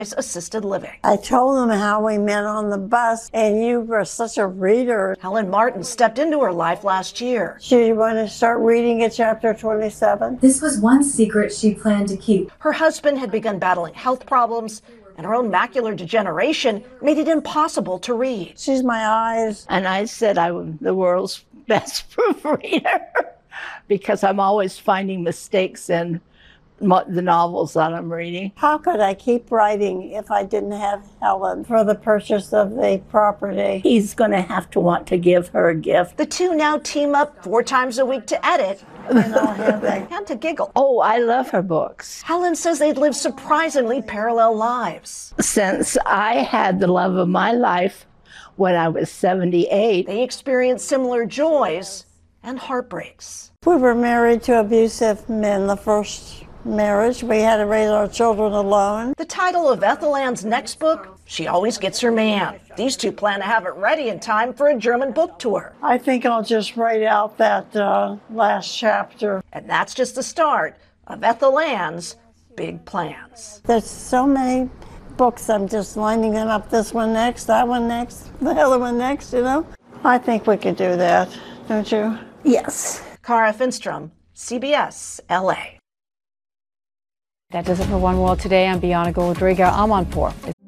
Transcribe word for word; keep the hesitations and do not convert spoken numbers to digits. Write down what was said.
assisted living. I told them how we met on the bus, and you were such a reader. Helen Martin stepped into her life last year. She wanted to start reading at chapter twenty-seven. This was one secret she planned to keep. Her husband had begun battling health problems, and her own macular degeneration made it impossible to read. She's my eyes. And I said I'm the world's best proofreader because I'm always finding mistakes in the novels that I'm reading. How could I keep writing if I didn't have Helen for the purchase of the property? He's going to have to want to give her a gift. The two now team up four times a week to edit And I'll have that. and to giggle. Oh, I love her books. Helen says they'd live surprisingly parallel lives. Since I had the love of my life when I was seventy-eight, They experienced similar joys and heartbreaks. We were married to abusive men the first marriage. We had to raise our children alone. The title of Ethel Ann's next book, She Always Gets Her Man. These two plan to have it ready in time for a German book tour. I think I'll just write out that uh, last chapter. And that's just the start of Ethel Ann's big plans. There's so many books, I'm just lining them up, this one next, that one next, the other one next, you know? I think we could do that, don't you? yes. Cara Finstrom, C B S L A. That does it for One World Today. I'm Bianca Rodriguez. I'm on four.